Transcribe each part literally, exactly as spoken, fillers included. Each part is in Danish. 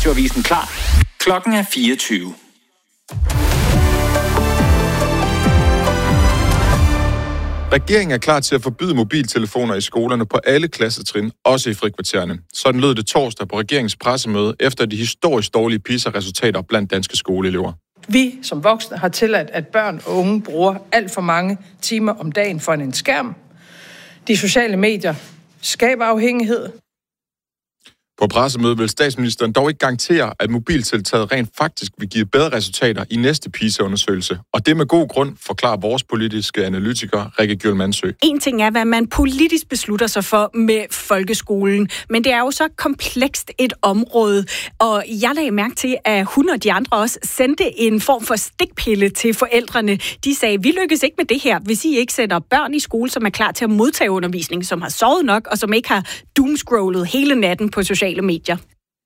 Radioavisen klar. Klokken er fireogtyve. Regeringen er klar til at forbyde mobiltelefoner i skolerne på alle klassetrin, også i frikvartererne. Sådan lød det torsdag på regeringens pressemøde efter de historisk dårlige PISA-resultater blandt danske skoleelever. Vi som voksne har tilladt, at børn og unge bruger alt for mange timer om dagen foran en skærm. De sociale medier skaber afhængighed. På pressemødet vil statsministeren dog ikke garantere, at mobiltiltaget rent faktisk vil give bedre resultater i næste PISA-undersøgelse. Og det med god grund forklarer vores politiske analytiker Rikke Gjøl Mandsø. En ting er, hvad man politisk beslutter sig for med folkeskolen, men det er jo så komplekst et område. Og jeg lagde mærke til, at hun og de andre også sendte en form for stikpille til forældrene. De sagde, vi lykkes ikke med det her, hvis I ikke sætter børn i skole, som er klar til at modtage undervisning, som har sovet nok og som ikke har doomscrollet hele natten på sociale medier.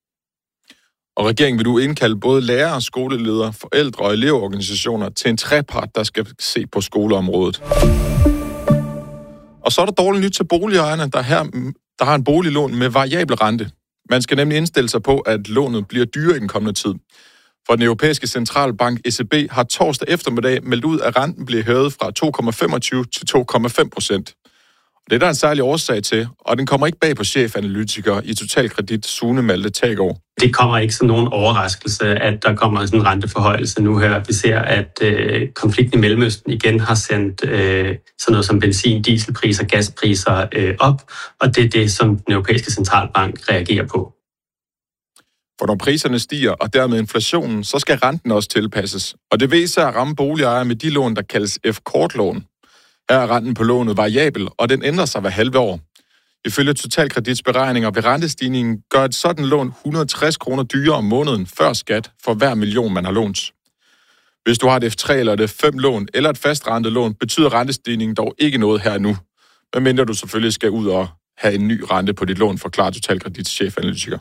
Og regeringen vil nu indkalde både lærere, skoleledere, forældre og elevorganisationer til en trepart, der skal se på skoleområdet. Og så er der dårligt nyt til boligejerne, der, her, der har en boliglån med variabel rente. Man skal nemlig indstille sig på, at lånet bliver dyrere i den kommende tid. For den europæiske centralbank E C B har torsdag eftermiddag meldt ud, at renten bliver hævet fra to komma femogtyve til to komma fem procent. Det er der en særlig årsag til, og den kommer ikke bag på chefanalytiker i Totalkredit Sune Malte Taggaard. Det kommer ikke som nogen overraskelse, at der kommer sådan en renteforhøjelse nu her. Vi ser, at øh, konflikten i Mellemøsten igen har sendt øh, sådan noget som benzin, dieselpriser, gaspriser øh, op, og det er det, som den europæiske centralbank reagerer på. For når priserne stiger, og dermed inflationen, så skal renten også tilpasses. Og det vil især ramme boligejere med de lån, der kaldes F-kortlån. Her er renten på lånet variabel, og den ændrer sig hver halve år. Ifølge Totalkredits beregninger vil rentestigningen gøre et sådan lån et hundrede og tres kroner dyrere om måneden før skat for hver million, man har lånt. Hvis du har et F tre eller et F fem lån eller et fastrentet lån, betyder rentestigningen dog ikke noget her nu. Medmindre du selvfølgelig skal ud og have en ny rente på dit lån, forklarer Totalkredits chefanalytiker.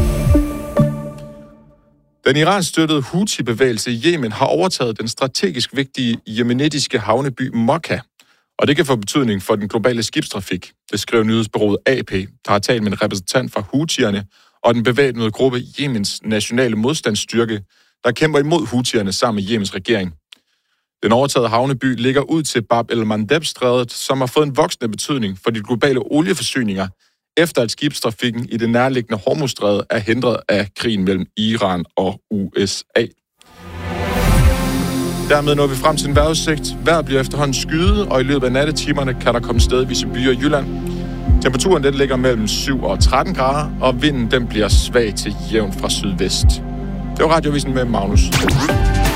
Den iransk-støttede Houthi-bevægelse i Yemen har overtaget den strategisk vigtige yemenitiske havneby Mokka. Og det kan få betydning for den globale skibstrafik, det skrev nyhedsbureauet A P, der har talt med en repræsentant fra Houthierne og den bevæbnede gruppe Yemens nationale modstandsstyrke, der kæmper imod Houthierne sammen med Yemens regering. Den overtagede havneby ligger ud til Bab el-Mandeb-strædet, som har fået en voksende betydning for de globale olieforsyninger, efter at skibstrafikken i det nærliggende Hormuzstrædet er hindret af krigen mellem Iran og U S A. Dermed når vi frem til en vejrudsigt. Vejret bliver efterhånden skyet, og i løbet af nattetimerne kan der komme stedvise byer i Jylland. Temperaturen den ligger mellem syv og tretten grader, og vinden den bliver svag til jævn fra sydvest. Det var Radioavisen med Magnus.